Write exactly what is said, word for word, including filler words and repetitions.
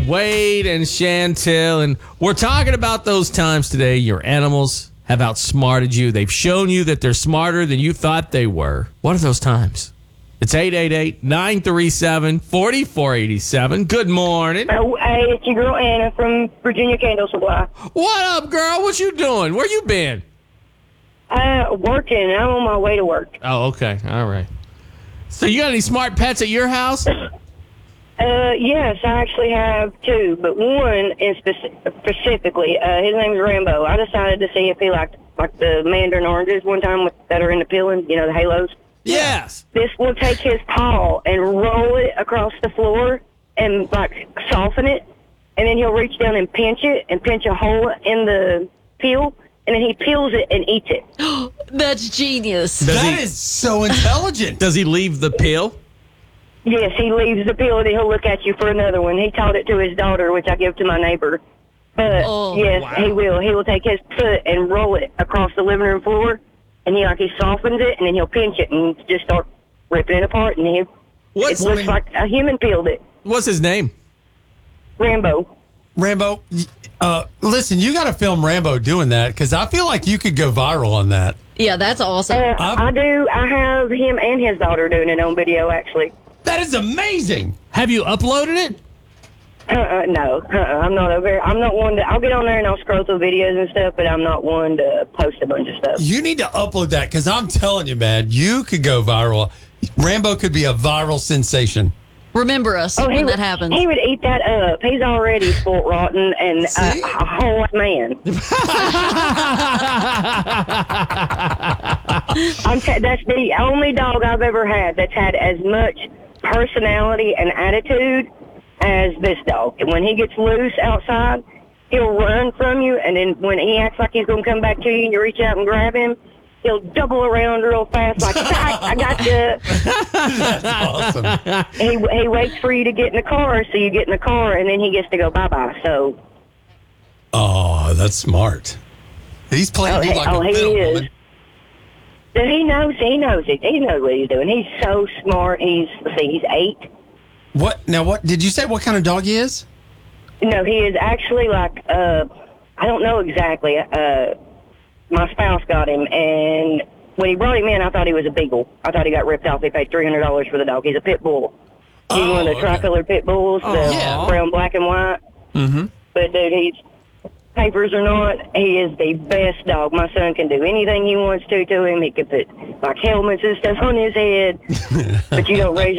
Wade and Chantel, and we're talking about those times today your animals have outsmarted you. They've shown you that they're smarter than you thought they were. What are those times? It's eight eight eight, nine three seven, four four eight seven. Good morning. Oh, hey, it's your girl Anna from Virginia Candle Supply. What up, girl? What you doing? Where you been? Uh, working. I'm on my way to work. Oh, okay. All right. So you got any smart pets at your house? Uh, yes, I actually have two, but one is speci- specifically, uh, his name is Rambo. I decided to see if he liked like the mandarin oranges one time with, that are in the peeling, you know, the halos. Yes. This will take his paw and roll it across the floor and like soften it, and then he'll reach down and pinch it and pinch a hole in the peel, and then he peels it and eats it. That's genius. Does That he- is so intelligent. Does he leave the peel? Yes, he leaves the peel and he'll look at you for another one. He taught it to his daughter, which I give to my neighbor. But Oh, yes, wow. he will. He will take his foot and roll it across the living room floor, and he like he softens it, and then he'll pinch it and just start ripping it apart, and he What's it looks like a human peeled it. What's his name? Rambo. Rambo, uh, listen, you got to film Rambo doing that because I feel like you could go viral on that. Yeah, that's awesome. Uh, I'm- I do. I have him and his daughter doing it on video, actually. That is amazing. Have you uploaded it? Uh-uh, no, uh-uh, I'm not over. I'm not one to. I'll get on there and I'll scroll through videos and stuff, but I'm not one to post a bunch of stuff. You need to upload that because I'm telling you, man, you could go viral. Rambo could be a viral sensation. Remember us Oh, he when would, that happens. He would eat that up. He's already spoiled rotten and See? a, a whole man. I'm t- that's the only dog I've ever had that's had as much personality and attitude as this dog. And when he gets loose outside, he'll run from you, and then when he acts like he's going to come back to you and you reach out and grab him, he'll double around real fast like, I got you. That's awesome. He, he waits for you to get in the car, so you get in the car, and then he gets to go bye-bye. So, Oh, that's smart. He's playing oh, you he, like oh, a he fiddle is. woman. So he knows, he knows it. He knows what he's doing. He's so smart. He's, let's see, he's eight. What now? What did you say? What kind of dog he is? No, he is actually like, uh, I don't know exactly. Uh, my spouse got him, and when he brought him in, I thought he was a beagle. I thought he got ripped off. They paid three hundred dollars for the dog. He's a pit bull. He's Oh, one of the okay. tricolored pit bulls, the yeah. brown, black, and white. Mm-hmm. But, dude, he's, papers or not, he is the best dog. My son can do anything he wants to to him. He can put, like, helmets and stuff on his head. But you don't raise